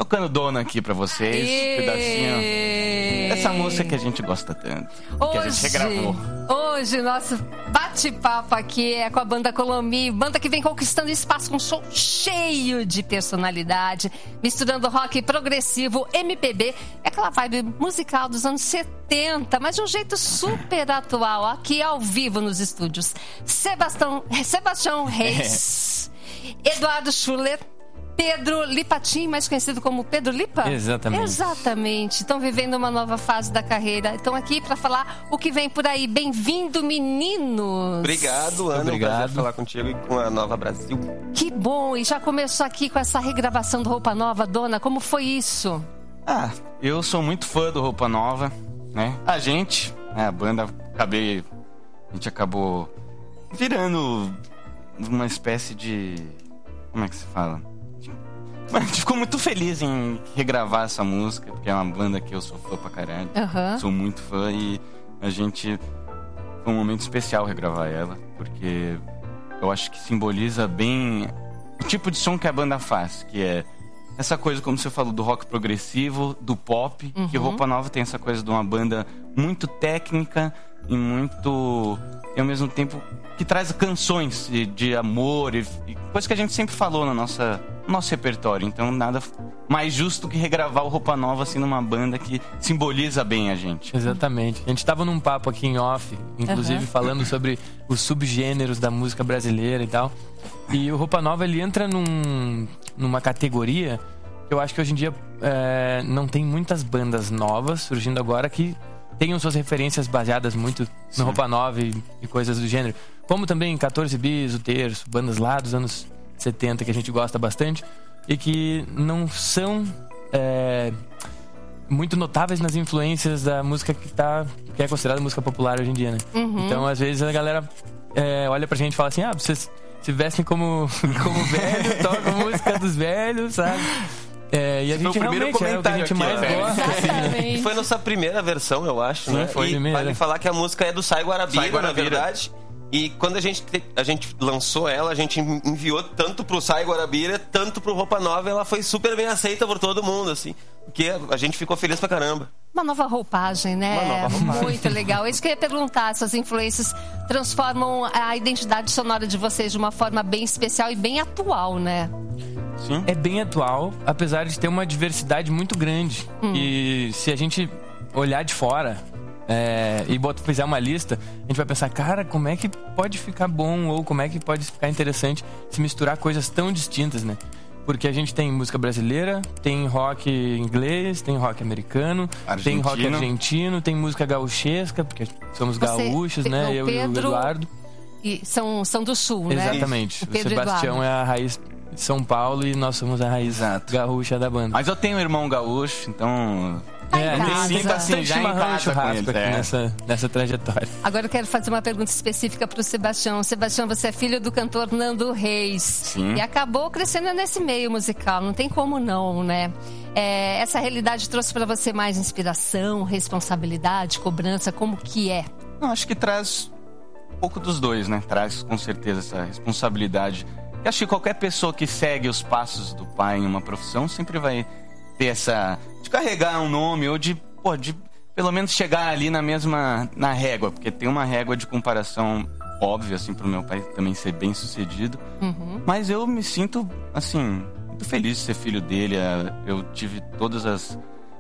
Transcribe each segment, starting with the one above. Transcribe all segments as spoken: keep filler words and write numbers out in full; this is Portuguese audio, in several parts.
tocando Dona aqui pra vocês, e... um pedacinho dessa música que a gente gosta tanto, hoje, que a gente regravou. Hoje, nosso bate-papo aqui é com a banda Colomi, banda que vem conquistando espaço com um show cheio de personalidade, misturando rock progressivo, M P B, é aquela vibe musical dos anos setenta, mas de um jeito super atual, aqui ao vivo nos estúdios. Sebastião, Sebastião Reis, Eduardo Schuller, Pedro Lipatin, mais conhecido como Pedro Lipa? Exatamente. Exatamente. Estão vivendo uma nova fase da carreira. Estão aqui para falar o que vem por aí. Bem-vindo, meninos. Obrigado, Ana. Obrigado. É um prazer falar contigo e com a Nova Brasil. Que bom. E já começou aqui com essa regravação do Roupa Nova, Dona. Como foi isso? Ah, eu sou muito fã do Roupa Nova, né? A gente, né, a banda, acabei... A gente acabou virando uma espécie de... Como é que se fala? A gente ficou muito feliz em regravar essa música, porque é uma banda que eu sou fã pra caralho. Uhum. Sou muito fã e a gente... Foi um momento especial regravar ela, porque eu acho que simboliza bem o tipo de som que a banda faz, que é essa coisa, como você falou, do rock progressivo, do pop, uhum. que Roupa Nova tem essa coisa de uma banda muito técnica e muito... E ao mesmo tempo que traz canções de, de amor e, e coisa que a gente sempre falou na nossa, no nosso repertório. Então nada mais justo que regravar o Roupa Nova assim numa banda que simboliza bem a gente. Exatamente. A gente tava num papo aqui em off, inclusive uhum. falando sobre os subgêneros da música brasileira e tal. E o Roupa Nova, ele entra num, numa categoria que eu acho que hoje em dia é, não tem muitas bandas novas surgindo agora que tenham suas referências baseadas muito Sim. no Roupa Nova e, e coisas do gênero. Como também quatorze bis, o Terço, bandas lá dos anos setenta que a gente gosta bastante e que não são é, muito notáveis nas influências da música que, tá, que é considerada música popular hoje em dia, né? Uhum. Então, às vezes, a galera é, olha pra gente e fala assim, ah, vocês se vestem como, como velho, tocam música dos velhos, sabe? É, e a gente realmente é o que a gente mais aqui, gosta. Exatamente. Foi nossa primeira versão, eu acho, Sim, né? foi a e primeira. vale falar que a música é do Sai Guarabira, Sai Guarabira. na verdade. E quando a gente, a gente lançou ela, a gente enviou tanto pro Sai Guarabira, tanto pro Roupa Nova, e ela foi super bem aceita por todo mundo, assim. Porque a gente ficou feliz pra caramba. Uma nova roupagem, né? Uma nova roupagem. Muito legal. É isso que eu ia perguntar. Essas influências transformam a identidade sonora de vocês de uma forma bem especial e bem atual, né? Sim. É bem atual, apesar de ter uma diversidade muito grande. Hum. E se a gente olhar de fora é, e botar, fizer uma lista, a gente vai pensar, cara, como é que pode ficar bom ou como é que pode ficar interessante se misturar coisas tão distintas, né? Porque a gente tem música brasileira, tem rock inglês, tem rock americano, Argentino. tem rock argentino, tem música gauchesca, porque somos Você- gaúchos, né? o Eu e o Pedro- Eduardo. E são, são do sul, né? Exatamente. O O Pedro Sebastião Eduardo. é a raiz de São Paulo e nós somos a raiz Exato. gaúcha da banda. Mas eu tenho um irmão gaúcho, então... Tá em É, casa. tem, tem bastante Assim, já em chimarrão e casa com churrasco eles, aqui é. nessa, nessa trajetória. Agora eu quero fazer uma pergunta específica para o Sebastião. Sebastião, você é filho do cantor Nando Reis. Sim. E acabou crescendo nesse meio musical. Não tem como não, né? É, essa realidade trouxe para você mais inspiração, responsabilidade, cobrança? Como que é? Eu acho que traz um pouco dos dois, né? Traz com certeza essa responsabilidade. Eu acho que qualquer pessoa que segue os passos do pai em uma profissão sempre vai ter essa... de carregar um nome ou de, pô, de pelo menos chegar ali na mesma... na régua, porque tem uma régua de comparação óbvia, assim, pro meu pai também ser bem sucedido. Uhum. Mas eu me sinto, assim, muito feliz de ser filho dele. Eu tive todas as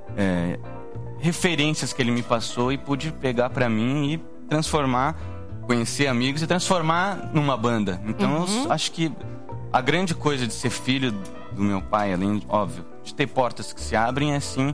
é, referências que ele me passou e pude pegar pra mim e transformar, conhecer amigos e transformar numa banda. Então Uhum. eu acho que a grande coisa de ser filho do meu pai, além, óbvio, de ter portas que se abrem, é assim,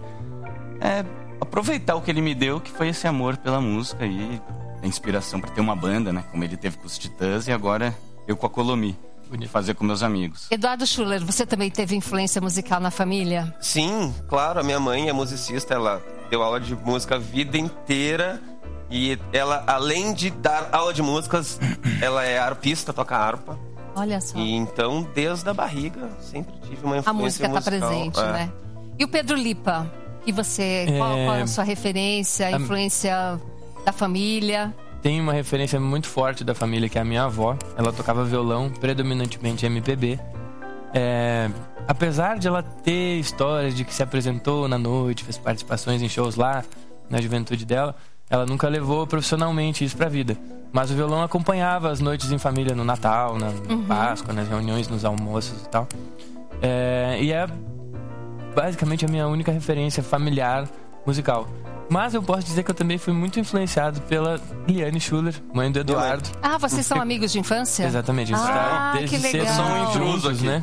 é aproveitar o que ele me deu, que foi esse amor pela música e a inspiração pra ter uma banda, né? Como ele teve com os Titãs e agora eu com a Colomi, de fazer com meus amigos. Eduardo Schuller, você também teve influência musical na família? Sim, claro, a minha mãe é musicista, ela deu aula de música a vida inteira. E ela, além de dar aula de músicas, ela é arpista, toca harpa. Olha só. E então, desde a barriga, sempre tive uma influência A música está musical. presente, É. né? E o Pedro Lipa? E você, É... qual, qual é a sua referência, a influência da família? Tem uma referência muito forte da família, que é a minha avó. Ela tocava violão, predominantemente M P B. É, apesar de ela ter histórias de que se apresentou na noite, fez participações em shows lá, na juventude dela, ela nunca levou profissionalmente isso pra vida. Mas o violão acompanhava as noites em família no Natal, na Uhum. Páscoa, nas reuniões, nos almoços e tal. É, e é basicamente a minha única referência familiar musical. Mas eu posso dizer que eu também fui muito influenciado pela Eliane Schuller, mãe do Eduardo. Ah, vocês são amigos de infância? Exatamente, eles Ah, desde que cedo legal. são São intrusos, né?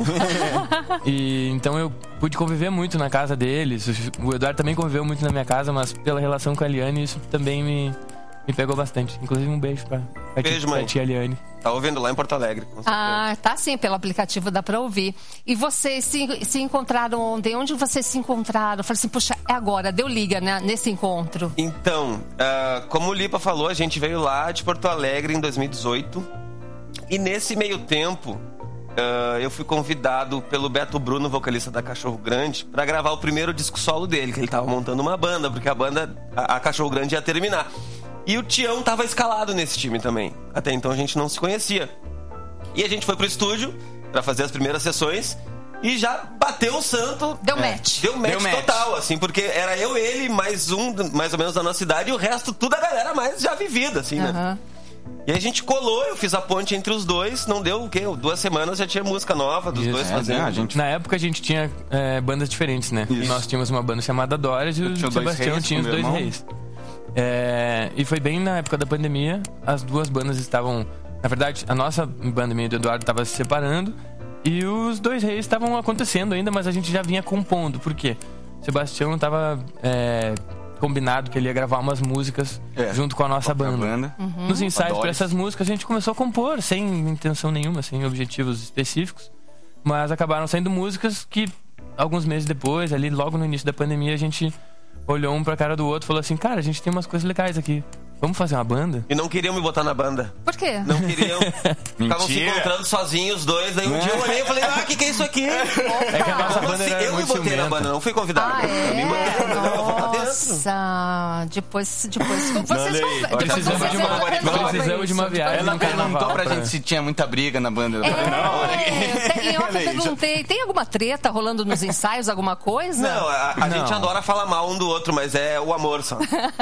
E então eu pude conviver muito na casa deles. O Eduardo também conviveu muito na minha casa, mas pela relação com a Eliane, isso também me, me pegou bastante. Inclusive um beijo pra, pra, Beijo, tia, pra mãe. tia Eliane. Tá ouvindo lá em Porto Alegre, com certeza. Ah, tá sim, pelo aplicativo dá pra ouvir. E vocês se, se encontraram ontem? Onde vocês se encontraram? Eu falei assim, puxa, é agora, deu liga, né, nesse encontro. Então, ah, como o Lipa falou, a gente veio lá de Porto Alegre em dois mil e dezoito. E nesse meio tempo, ah, eu fui convidado pelo Beto Bruno, vocalista da Cachorro Grande, pra gravar o primeiro disco solo dele, que ele tava montando uma banda, porque a banda, a, a Cachorro Grande ia terminar. E o Tião tava escalado nesse time também. Até então a gente não se conhecia. E a gente foi pro estúdio pra fazer as primeiras sessões e já bateu o santo. Deu match. Deu match Deu match. total, assim, porque era eu, ele, mais um, mais ou menos da nossa idade, e o resto, tudo a galera mais já vivida, assim, né? Aham. E aí a gente colou, eu fiz a ponte entre os dois, não deu o quê? Duas semanas já tinha música nova dos Isso. dois É, fazendo. né, a gente- Na época a gente tinha é, bandas diferentes, né? Isso. Nós tínhamos uma banda chamada Dórias e Eu o tinha o Dois Sebastião Reis tinha os com meu Dois irmão. Reis. É, e foi bem na época da pandemia, as duas bandas estavam... Na verdade, a nossa banda, minha e do Eduardo, estava se separando e os Dois Reis estavam acontecendo ainda, mas a gente já vinha compondo. Por quê? O Sebastião estava é, combinado que ele ia gravar umas músicas É, junto com a nossa com a banda. banda. Nos ensaios para Doris. essas músicas a gente começou a compor, sem intenção nenhuma, sem objetivos específicos. Mas acabaram saindo músicas que, alguns meses depois, ali logo no início da pandemia, a gente olhou um pra cara do outro e falou assim, cara, a gente tem umas coisas legais aqui. Vamos fazer uma banda? E não queriam me botar na banda. Por quê? Não queriam. Ficavam se Mentira. encontrando sozinhos, os dois. Daí um dia eu olhei e falei, ah, o que, que é isso aqui? É que a nossa Como banda assim? era Eu me muito botei na ciumenta. banda, não fui convidado. Ah, Eu me botei na é? banda, eu vou lá dentro. Nossa, depois, depois, vocês Manda aí. depois Precisamos vocês de uma- resolvem precisamos de uma isso. viagem Ela no carnaval perguntou pra pra- gente se tinha muita briga na banda. É, tem, eu Olha aí, já- perguntei, tem alguma treta rolando nos ensaios, alguma coisa? Não, a, a Não. gente adora falar mal um do outro, mas é o amor só.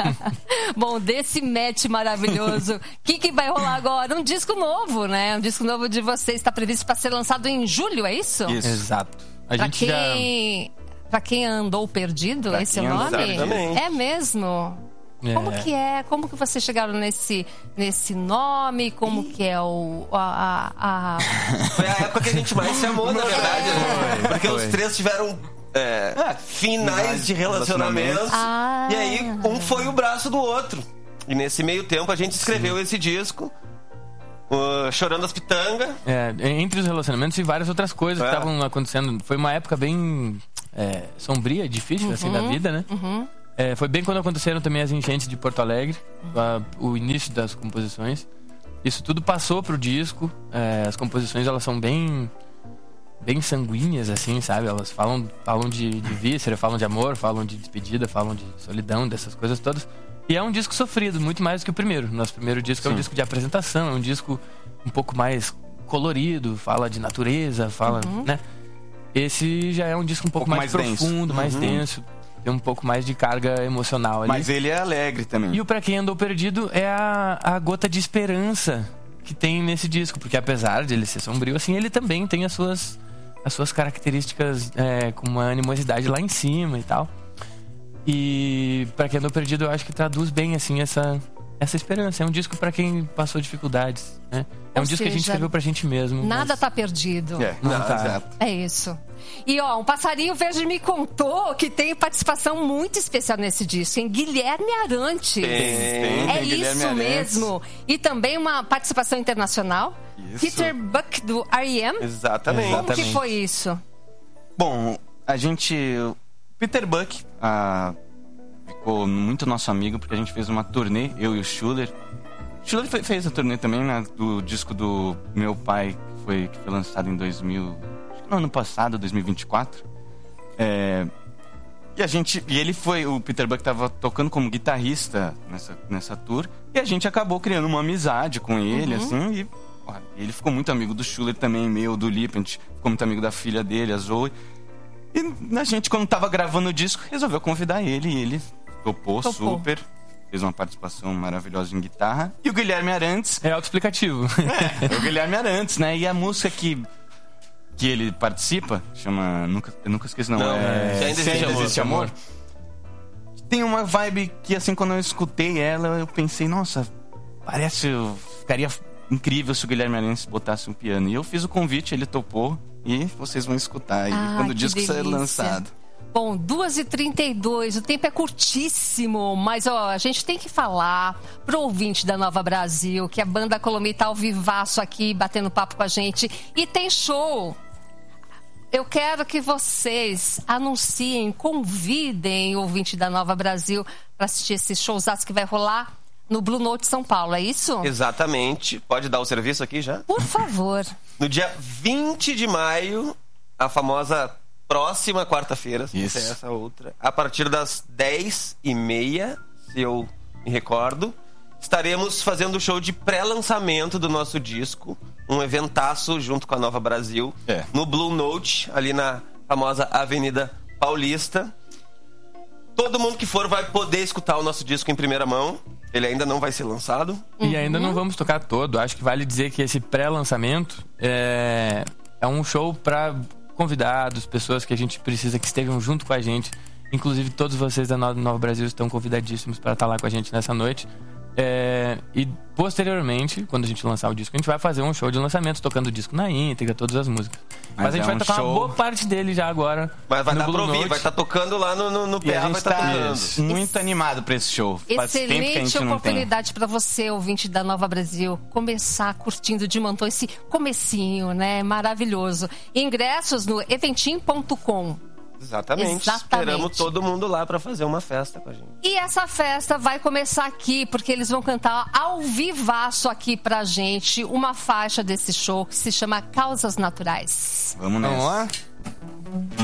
Bom, desse match maravilhoso, o que, que vai rolar agora? Um disco novo, né? Um disco novo de vocês está previsto para ser lançado em julho, é isso? Isso. Exato. A Pra gente já... quem, pra quem andou perdido, Pra esse é quem o andou nome? perdido. Exatamente. É mesmo? É. Como que é? Como que vocês chegaram nesse, nesse nome? Como que é o... A, a, a... Foi a época que a gente mais se amou, na verdade, né? Foi, Porque foi. os três tiveram é, finais finais de relacionamentos. Ah. E aí, um foi o braço do outro. E nesse meio tempo, a gente escreveu esse disco, uh, Chorando as Pitangas. É, entre os relacionamentos e várias outras coisas É. que estavam acontecendo. Foi uma época bem é, sombria, difícil, assim, da vida, né? É, foi bem quando aconteceram também as enchentes de Porto Alegre, a- o início das composições. Isso tudo passou pro disco. É, as composições, elas são bem bem sanguíneas, assim, sabe? Elas falam, falam de, de víscera, falam de amor, falam de despedida, falam de solidão, dessas coisas todas. E é um disco sofrido, muito mais do que o primeiro. Nosso primeiro disco é um Sim. disco de apresentação, é um disco um pouco mais colorido, fala de natureza, fala, né? Esse já é um disco um pouco, pouco mais, mais denso. profundo, mais denso. Tem um pouco mais de carga emocional ali. Mas ele é alegre também. E o Pra Quem Andou Perdido é a, a gota de esperança que tem nesse disco. Porque apesar de ele ser sombrio, assim, ele também tem as suas, as suas características é, com uma animosidade lá em cima e tal. E Pra Quem Andou Perdido eu acho que traduz bem, assim, essa, essa esperança. É um disco pra quem passou dificuldades, né? É um Ou disco que a gente seja, escreveu pra gente mesmo. Nada mas- tá perdido. É, Não não, tá. exato. É isso. E ó, um passarinho verde me contou que tem participação muito especial nesse disco, em Guilherme Arantes. Tem, É tem Guilherme isso Arantes. mesmo. E também uma participação internacional. Isso. Peter Buck do R E M. Exatamente. Como que Exatamente. foi isso? Bom, a gente... o Peter Buck ah, ficou muito nosso amigo porque a gente fez uma turnê, eu e o Schuller. O Schuller fe- fez a turnê também, né, do disco do meu pai, que foi, que foi lançado em dois mil... Acho que no ano passado, dois mil e vinte e quatro. É, e a gente... E ele foi... O Peter Buck tava tocando como guitarrista nessa, nessa tour. E a gente acabou criando uma amizade com ele, assim, e Porra, ele ficou muito amigo do Schuller também, meu, do Lipa, a gente ficou muito amigo da filha dele, a Zoe. E a gente, quando tava gravando o disco, resolveu convidar ele, e ele topou, topou. super. Fez uma participação maravilhosa em guitarra. E o Guilherme Arantes... É autoexplicativo. É, o Guilherme Arantes, né? E a música que, que ele participa, chama... Nunca, eu nunca esqueci, não. não é... Se Ainda Existe, ainda amor. existe amor. Tem uma vibe que, assim, quando eu escutei ela, eu pensei, nossa, parece... Ficaria incrível se o Guilherme Arantes botasse um piano. E eu fiz o convite, ele topou. E vocês vão escutar aí ah, quando o disco sair lançado. Bom, duas e trinta e dois, o tempo é curtíssimo, mas ó, a gente tem que falar pro ouvinte da Nova Brasil que a banda Colomia tá ao vivaço aqui, batendo papo com a gente. E tem show! Eu quero que vocês anunciem, convidem o ouvinte da Nova Brasil para assistir esse showzaço que vai rolar no Blue Note São Paulo, é isso? Exatamente. Pode dar o serviço aqui já? Por favor. No dia vinte de maio, a famosa... próxima quarta-feira, se Isso. é essa outra, a partir das dez e meia, se eu me recordo, estaremos fazendo o show de pré-lançamento do nosso disco, um eventaço junto com a Nova Brasil, é. no Blue Note, ali na famosa Avenida Paulista. Todo mundo que for vai poder escutar o nosso disco em primeira mão. Ele ainda não vai ser lançado. E ainda não vamos tocar todo. Acho que vale dizer que esse pré-lançamento é, é um show para convidados, pessoas que a gente precisa que estejam junto com a gente. Inclusive todos vocês da Nova Brasil estão convidadíssimos para estar lá com a gente nessa noite. É, e posteriormente, quando a gente lançar o disco, a gente vai fazer um show de lançamento, tocando o disco na íntegra, todas as músicas. Mas, Mas a gente é vai um tocar show... uma boa parte dele já agora. Mas vai no dar Blue pra ouvir, Note. vai estar tá tocando lá no, no, no P A, vai estar tá tocando. Muito animado pra esse show. Faz tempo que a Excelente gente oportunidade para você, ouvinte da Nova Brasil, começar curtindo de montão esse comecinho, né? Maravilhoso. Ingressos no eventim ponto com. Exatamente. Exatamente. Esperamos todo mundo lá pra fazer uma festa com a gente. E essa festa vai começar aqui, porque eles vão cantar ao vivaço aqui pra gente uma faixa desse show que se chama Causas Naturais. Vamos nessa. Vamos lá?